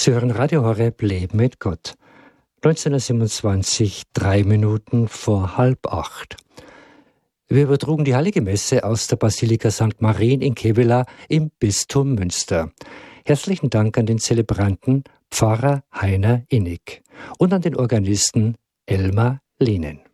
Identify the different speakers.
Speaker 1: Sie hören Radio Horeb Leben mit Gott. 1927, 3 Minuten vor 7:30. Wir übertrugen die Heilige Messe aus der Basilika St. Marien in Kevela im Bistum Münster. Herzlichen Dank an den Zelebranten Pfarrer Heiner Innig und an den Organisten Elmar Lehnen.